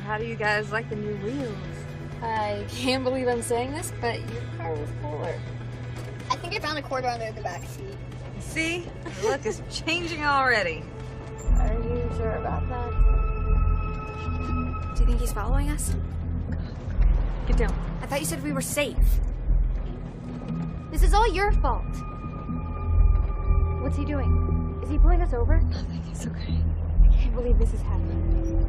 how do you guys like the new wheels? I can't believe I'm saying this, but your car was cooler. I think I found a quarter under the back seat. See? The look is changing already. Are you sure about that? Do you think he's following us? Get down. I thought you said we were safe. This is all your fault. What's he doing? Is he pulling us over? I think it's okay. I can't believe this is happening.